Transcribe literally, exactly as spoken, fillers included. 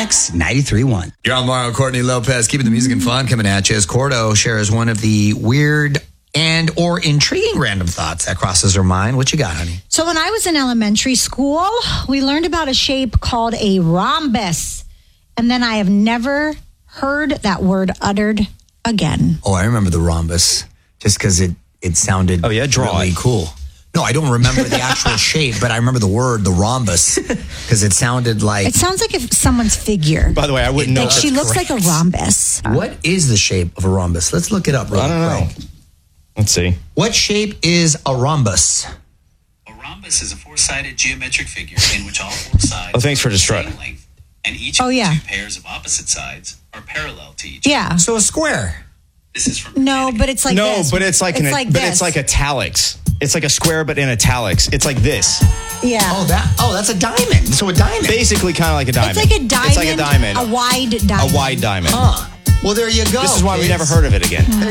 X ninety-three point one. You're on Mario Courtney Lopez, keeping the music and fun coming at you as Cordo shares one of the weird and or intriguing random thoughts that crosses her mind. What you got, honey? So when I was in elementary school, we learned about a shape called a rhombus. And then I have never heard that word uttered again. Oh, I remember the rhombus just because it, it sounded oh, yeah? Draw really it. cool. No, I don't remember the actual shape, but I remember the word, the rhombus, because it sounded like... It sounds like if someone's figure. By the way, I wouldn't know. Like she looks correct. like a rhombus. What is the shape of a rhombus? Let's look it up real I don't quick. know. Let's see. What shape is a rhombus? A rhombus is a four-sided geometric figure in which all four sides Oh, thanks for are the same distracting. length, and each Oh, of the yeah. two pairs of opposite sides are parallel to each. Yeah. So a square. This is from No, but it's like no, this. but it's like it's an, like but this. it's like italics. It's like a square, but in italics. It's like this. Yeah. Oh, that. Oh, that's a diamond. So a diamond. Basically, kind of like a diamond. It's like a diamond. It's like a diamond. A wide diamond. A wide diamond. Huh. Well, there you go. This is why we kids. never heard of it again.